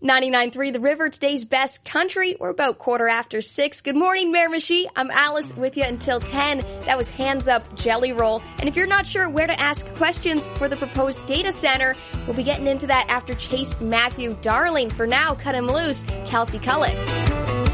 99.3 The River, today's best country. We're about 6:15. Good morning, Miramichi. I'm Alice with you until 10. That was Hands Up Jelly Roll. And if you're not sure where to ask questions for the proposed data center, we'll be getting into that after Chase Matthew Darling. For now, cut him loose, Kelsey Cullen.